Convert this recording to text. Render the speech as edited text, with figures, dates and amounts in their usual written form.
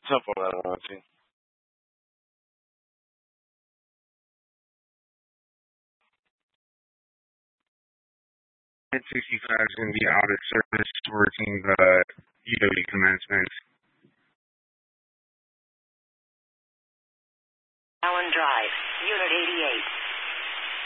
Something I don't want to. Mid-65 is going to be out of service working the UW commencement. Allen Drive, Unit 88.